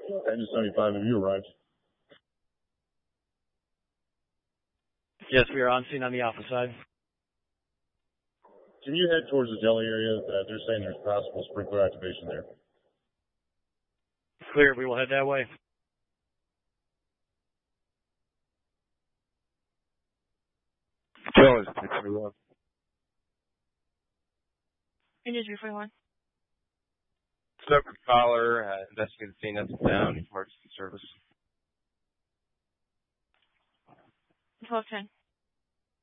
Engine 75, have you arrived? Yes, we are on scene on the Alpha side. Can you head towards the deli area? They're saying there's possible sprinkler activation there. Clear, we will head that way. Charlie, 321. India 341. Separate caller, investigating the scene, that's down, emergency service. 1210.